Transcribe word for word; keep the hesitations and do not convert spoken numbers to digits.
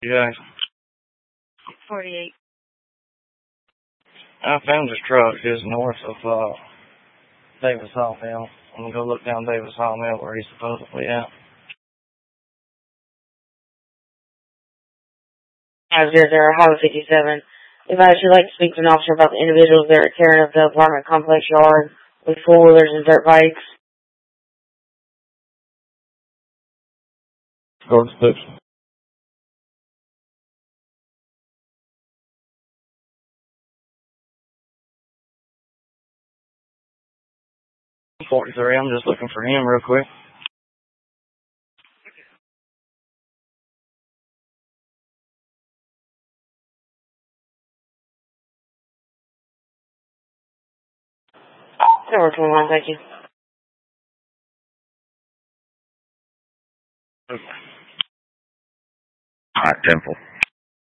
Yeah. forty-eight. I found his truck just north of uh, Davis Hall Mill. I'm gonna go look down Davis Hall Mill where he's supposedly at. five zero zero, Highway fifty-seven. If I should like to speak to an officer about the individuals that are tearing up the apartment complex yard with four-wheelers and dirt bikes. Go to six. forty-three, I'm just looking for him real quick. Number twenty-one, thank you. Okay. All right, Temple.